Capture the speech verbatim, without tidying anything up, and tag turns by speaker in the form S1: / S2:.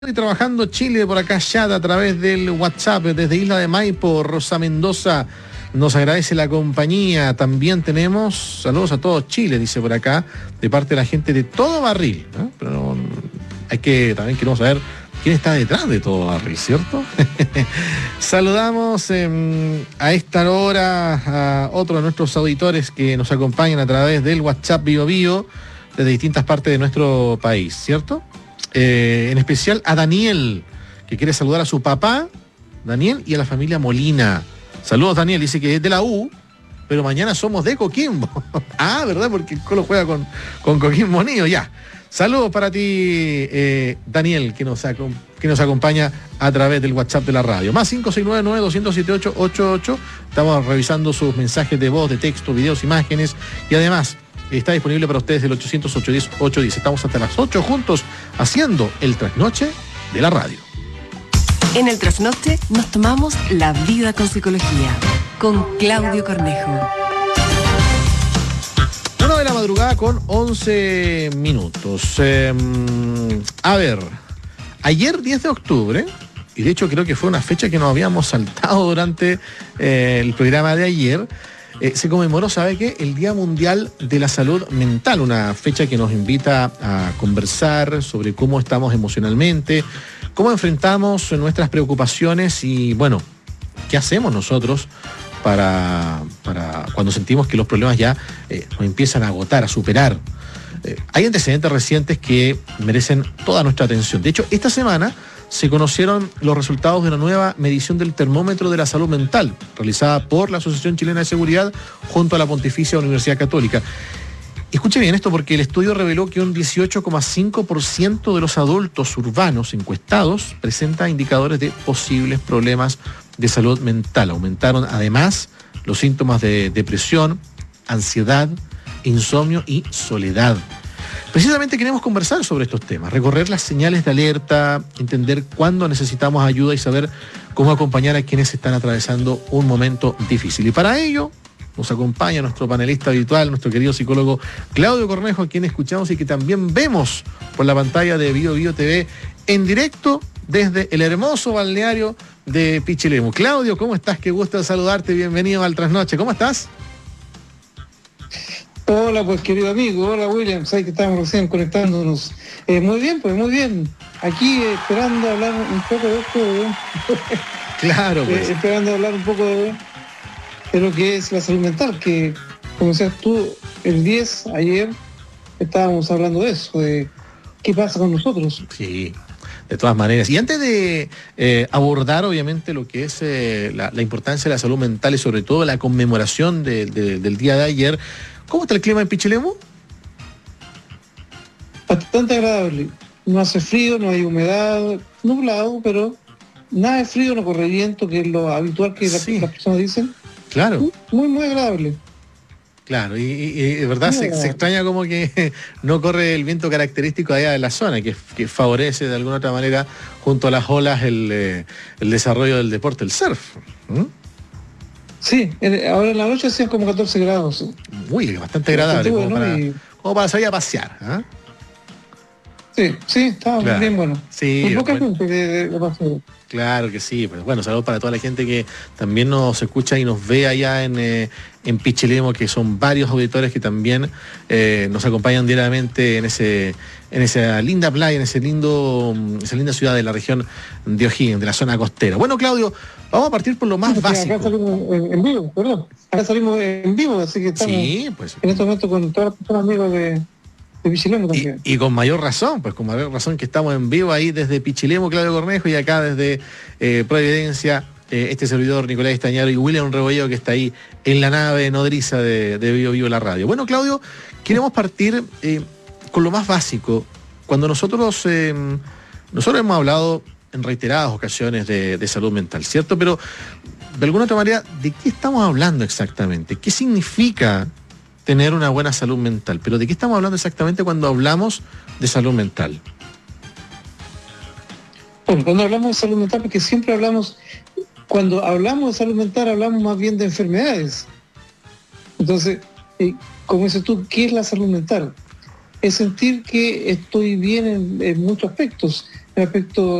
S1: Y trabajando Chile por acá ya a través del WhatsApp desde Isla de Maipo. Rosa Mendoza nos agradece la compañía. También tenemos saludos a todo Chile, dice por acá, de parte de la gente de Todo Barril, ¿no? Pero no, hay que, también queremos saber quién está detrás de Todo Barril, ¿cierto? Saludamos eh, a esta hora a otro de nuestros auditores que nos acompañan a través del WhatsApp Bio Bio desde distintas partes de nuestro país, ¿cierto? Eh, en especial a Daniel, que quiere saludar a su papá, Daniel, y a la familia Molina. Saludos, Daniel, dice que es de la U, pero mañana somos de Coquimbo. Ah, ¿verdad? Porque el Colo juega con, con Coquimbo Unido, ya. Saludos para ti, eh, Daniel, que nos, que nos acompaña a través del WhatsApp de la radio. Más cinco seis nueve nueve, dos cero siete, ocho ocho ocho. Estamos revisando sus mensajes de voz, de texto, videos, imágenes, y además está disponible para ustedes el ochocientos, ochocientos diez, ochocientos diez. Estamos hasta las ocho juntos haciendo el trasnoche de la radio.
S2: En el trasnoche nos tomamos la vida con psicología, con Claudio Cornejo.
S1: Una de la madrugada con once minutos. Eh, a ver, ayer diez de octubre, y de hecho creo que fue una fecha que nos habíamos saltado durante eh, el programa de ayer, Eh, se conmemoró, ¿sabe qué? El Día Mundial de la Salud Mental, una fecha que nos invita a conversar sobre cómo estamos emocionalmente, cómo enfrentamos nuestras preocupaciones y, bueno, qué hacemos nosotros para, para cuando sentimos que los problemas ya eh, nos empiezan a agotar, a superar. Eh, hay antecedentes recientes que merecen toda nuestra atención. De hecho, esta semana se conocieron los resultados de una nueva medición del termómetro de la salud mental, realizada por la Asociación Chilena de Seguridad junto a la Pontificia Universidad Católica. Escuche bien esto, porque el estudio reveló que un dieciocho coma cinco por ciento de los adultos urbanos encuestados presenta indicadores de posibles problemas de salud mental. Aumentaron además los síntomas de depresión, ansiedad, insomnio y soledad. Precisamente queremos conversar sobre estos temas, recorrer las señales de alerta, entender cuándo necesitamos ayuda y saber cómo acompañar a quienes están atravesando un momento difícil. Y para ello nos acompaña nuestro panelista habitual, nuestro querido psicólogo Claudio Cornejo, a quien escuchamos y que también vemos por la pantalla de Bio Bio T V en directo desde el hermoso balneario de Pichilemu. Claudio, ¿cómo estás? Qué gusto saludarte, bienvenido al Trasnoche. ¿Cómo estás?
S3: Hola, pues querido amigo, hola William, sabes que estamos recién conectándonos. Eh, muy bien, pues muy bien. Aquí eh, esperando hablar un poco de esto, ¿eh?
S1: Claro, pues.
S3: Eh, esperando hablar un poco de, de lo que es la salud mental, que como decías tú, el diez, ayer, estábamos hablando de eso, de qué pasa con nosotros.
S1: Sí, de todas maneras. Y antes de eh, abordar, obviamente, lo que es eh, la, la importancia de la salud mental y sobre todo la conmemoración de, de, del día de ayer, ¿cómo está el clima en Pichilemu?
S3: Bastante agradable. No hace frío, no hay humedad, nublado, pero nada de frío, no corre viento, que es lo habitual que
S1: sí.
S3: las personas dicen.
S1: Claro.
S3: Muy, muy agradable.
S1: Claro, y, y, y de verdad se, se extraña como que no corre el viento característico allá de la zona, que, que favorece de alguna otra manera, junto a las olas, el, eh, el desarrollo del deporte, el surf. ¿Mm?
S3: Sí, ahora en la noche hacían como catorce grados.
S1: Uy, bastante agradable, como,
S3: bueno,
S1: para,
S3: y...
S1: como para salir a pasear. ¿eh?
S3: Sí, sí, estaba claro. Bien bueno.
S1: Sí,
S3: muy poca
S1: bueno.
S3: gente de, de paseo.
S1: Claro que sí, pues bueno, saludos para toda la gente que también nos escucha y nos ve allá en, eh, en Pichilemu, que son varios auditores que también eh, nos acompañan diariamente en ese en esa linda playa, en ese lindo, esa linda ciudad de la región de O'Higgins, de la zona costera. Bueno, Claudio, vamos a partir por lo más sí, básico.
S3: Acá salimos en, en vivo, perdón. Acá salimos en vivo, así que estamos
S1: sí, pues,
S3: en este momento con todas las personas amigos de... de Pichilemu también.
S1: Y, y con mayor razón, pues con mayor razón que estamos en vivo ahí desde Pichilemu, Claudio Cornejo, y acá desde eh, Providencia, eh, este servidor Nicolás Estañaro y William Rebolledo, que está ahí en la nave nodriza de, de Bio Bio la radio. Bueno, Claudio, queremos partir eh, con lo más básico. Cuando nosotros, eh, nosotros hemos hablado en reiteradas ocasiones de, de salud mental, ¿cierto? Pero de alguna otra manera, ¿de qué estamos hablando exactamente? ¿Qué significa tener una buena salud mental? Pero ¿de qué estamos hablando exactamente cuando hablamos de salud mental?
S3: Bueno, cuando hablamos de salud mental, porque siempre hablamos, cuando hablamos de salud mental, hablamos más bien de enfermedades. Entonces, eh, como dices tú, ¿qué es la salud mental? Es sentir que estoy bien en, en muchos aspectos, el aspecto